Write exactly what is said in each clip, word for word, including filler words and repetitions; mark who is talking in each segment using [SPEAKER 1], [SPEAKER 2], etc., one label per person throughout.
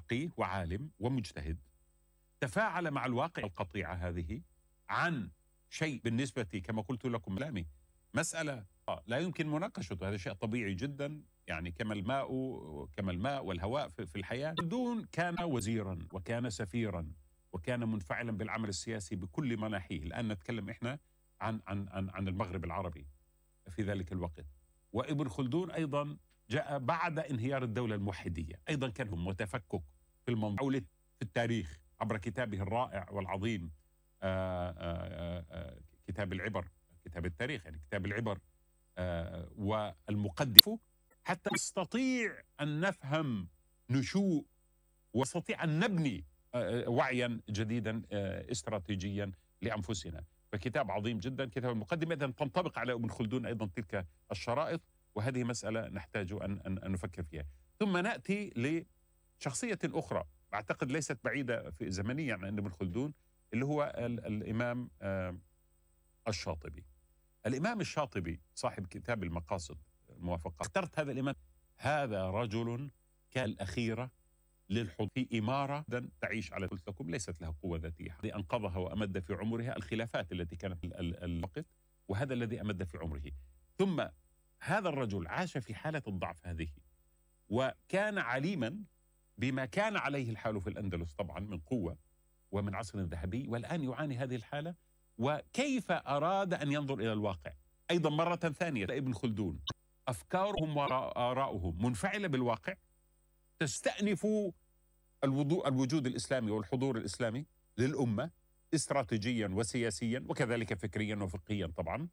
[SPEAKER 1] فقيه وعالم ومجتهد تفاعل مع الواقع القطيعة هذه عن شيء بالنسبة كما قلت لكم كلامي مسألة لا يمكن مناقشته، هذا شيء طبيعي جدا، يعني كما الماء كما الماء والهواء في الحياة. خلدون كان وزيرا وكان سفيرا وكان منفعلا بالعمل السياسي بكل مناحيه. الآن نتكلم إحنا عن عن عن, عن المغرب العربي في ذلك الوقت. وابن خلدون أيضا جاء بعد انهيار الدولة الموحدية، أيضا كان هم متفكك في الموضوع في التاريخ عبر كتابه الرائع والعظيم آآ آآ آآ كتاب العبر، كتاب التاريخ يعني كتاب العبر والمقدمة، حتى نستطيع أن نفهم نشوء ونستطيع أن نبني وعيا جديدا استراتيجيا لأنفسنا. فكتاب عظيم جدا كتاب المقدمة، إذن تنطبق على ابن خلدون أيضا تلك الشرائط، وهذه مسألة نحتاج أن, أن, أن نفكر فيها. ثم نأتي لشخصية أخرى أعتقد ليست بعيدة في زمنيا عن ابن خلدون، اللي هو الإمام الشاطبي. الإمام الشاطبي صاحب كتاب المقاصد الموافقة، اخترت هذا الإمام. هذا رجل كان الأخيرة للحضور في إمارة تعيش على قلت لكم ليست لها قوة ذاتية، أنقذها وأمد في عمرها الخلافات التي كانت في الوقت، وهذا الذي أمد في عمره. ثم هذا الرجل عاش في حالة الضعف هذه، وكان عليما بما كان عليه الحال في الأندلس طبعا من قوة ومن عصر ذهبي، والآن يعاني هذه الحالة، وكيف أراد أن ينظر إلى الواقع. أيضا مرة ثانية ابن خلدون أفكارهم وآراؤهم منفعلة بالواقع، تستأنف الوجود الإسلامي والحضور الإسلامي للأمة استراتيجيا وسياسيا وكذلك فكريا وفقهيا طبعا،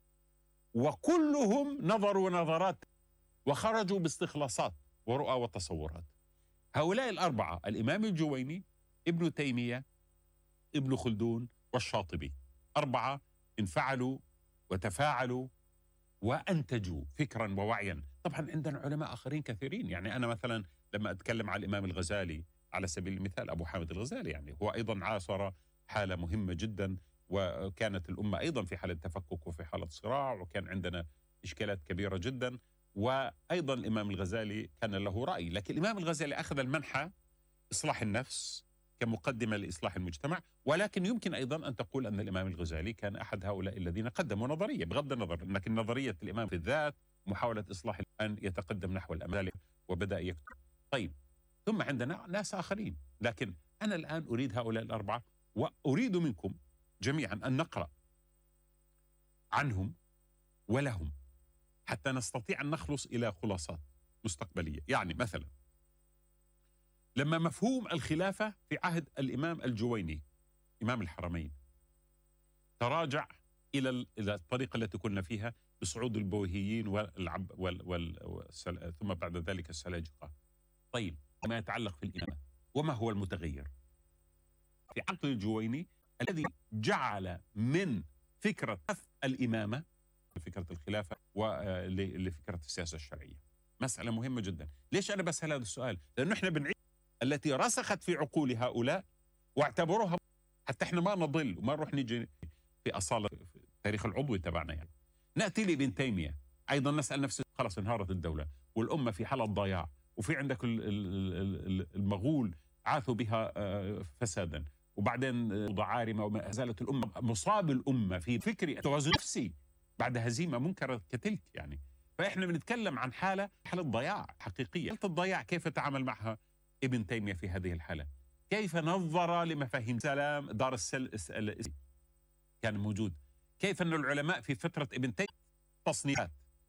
[SPEAKER 1] وكلهم نظروا نظرات وخرجوا باستخلاصات ورؤى وتصورات. هؤلاء الأربعة الإمام الجويني، ابن تيمية، ابن خلدون والشاطبي، أربعة انفعلوا وتفاعلوا وأنتجوا فكرا ووعيا. طبعا عندنا علماء آخرين كثيرين، يعني أنا مثلا لما أتكلم عن الإمام الغزالي على سبيل المثال، أبو حامد الغزالي، يعني هو أيضا عاصر حالة مهمة جدا، وكانت الأمة أيضا في حالة تفكك وفي حالة صراع، وكان عندنا إشكالات كبيرة جدا. وأيضا الإمام الغزالي كان له رأي، لكن الإمام الغزالي أخذ المنحى إصلاح النفس كمقدمة لإصلاح المجتمع. ولكن يمكن أيضا أن تقول أن الإمام الغزالي كان أحد هؤلاء الذين قدموا نظرية، بغض النظر لكن نظرية الإمام في الذات محاولة إصلاح أن يتقدم نحو الأمام وبدأ يكتب. طيب ثم عندنا ناس آخرين، لكن أنا الآن أريد هؤلاء الأربعة، وأريد منكم جميعا أن نقرأ عنهم ولهم حتى نستطيع أن نخلص إلى خلاصات مستقبلية. يعني مثلا لما مفهوم الخلافة في عهد الإمام الجويني إمام الحرمين تراجع إلى إلى الطريقة التي كنا فيها بصعود البويهيين والعب وال وال والسل... ثم بعد ذلك السلاجقة. طيب ما يتعلق في الإمامة، وما هو المتغير في عقل الجويني الذي جعل من فكرة الإمامة فكرة الخلافة ولفكرة السياسة الشرعية؟ مسألة مهمة جدا. ليش أنا بسأل هذا السؤال؟ لأنه إحنا بنعيش التي رسخت في عقول هؤلاء واعتبروها، حتى إحنا ما نضل وما نروح نيجي في أصالة في التاريخ العضوي تبعنا. يعني نأتي لابن تيمية أيضا نسأل نفس، خلاص انهارت الدولة والأمة في حالة ضياع، وفي عندك المغول عاثوا بها فسادا، وبعدين ضعارمة وما زالت الأمة مصاب الأمة في فكر توازن نفسي بعد هزيمة منكرة كتلك. يعني فإحنا بنتكلم عن حالة حالة ضياع حقيقية. حالة الضياع كيف تعامل معها ابن تيمية في هذه الحالة؟ كيف نظر لمفاهيم سلام دار السل كان موجود؟ كيف أن العلماء في فترة ابن تيمية تصنيفات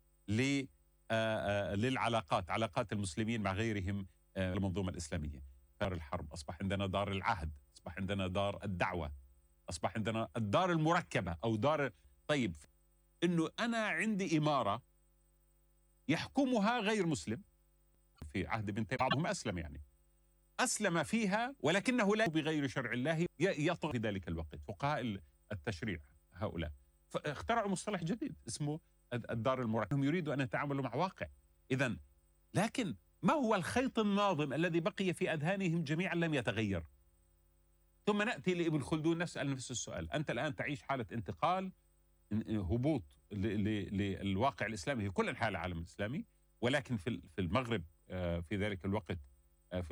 [SPEAKER 1] للعلاقات علاقات المسلمين مع غيرهم المنظومة الإسلامية. دار الحرب أصبح عندنا دار العهد، أصبح عندنا دار الدعوة، أصبح عندنا الدار المركبة أو دار. طيب إنه أنا عندي إمارة يحكمها غير مسلم في عهد ابن تيمية، بعضهم أسلم يعني أسلم فيها ولكنه لا بغير شرع الله يطغى في ذلك الوقت. فقهاء التشريع هؤلاء فاخترعوا مصطلح جديد اسمه الدار المركبة، هم يريدوا أن يتعاملوا مع واقع. إذن لكن ما هو الخيط الناظم الذي بقي في أذهانهم جميعا لم يتغير؟ ثم نأتي لابن خلدون نسأل نفس السؤال. أنت الآن تعيش حالة انتقال هبوط للواقع الإسلامي في كل أنحاء العالم الإسلامي، ولكن في المغرب في ذلك الوقت